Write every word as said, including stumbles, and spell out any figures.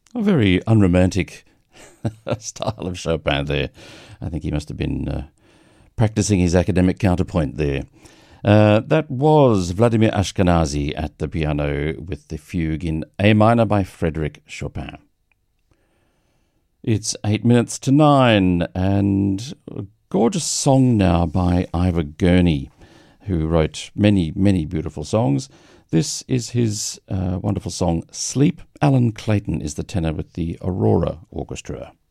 A very unromantic style of Chopin there. I think he must have been uh, practicing his academic counterpoint there. Uh, that was Vladimir Ashkenazy at the piano with the fugue in A minor by Frédéric Chopin. It's eight minutes to nine, and a gorgeous song now by Ivor Gurney, who wrote many, many beautiful songs. This is his uh, wonderful song, Sleep. Alan Clayton is the tenor with the Aurora Orchestra.